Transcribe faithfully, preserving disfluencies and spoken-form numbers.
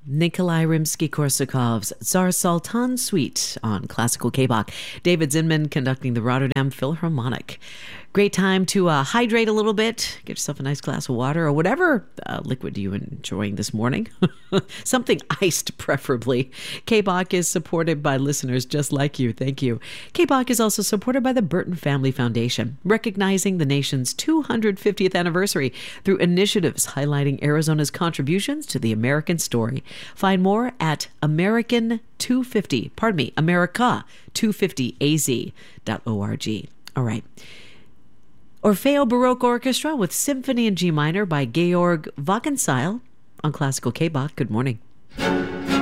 Nikolai Rimsky-Korsakov's Tsar Sultan Suite on Classical K-Bach. David Zinman conducting the Rotterdam Philharmonic. Great time to uh, hydrate a little bit. Get yourself a nice glass of water or whatever uh, liquid you're enjoying this morning. Something iced, preferably. K-Bach is supported by listeners just like you. Thank you. K-Bach is also supported by the Burton Family Foundation, recognizing the nation's two hundred fiftieth anniversary through initiatives highlighting Arizona's contributions to the American story. Find more at American two fifty, pardon me, America two fifty A Z dot org. All right. Orfeo Baroque Orchestra with Symphony in G minor by Georg Wagenseil on Classical K-Bach. Good morning.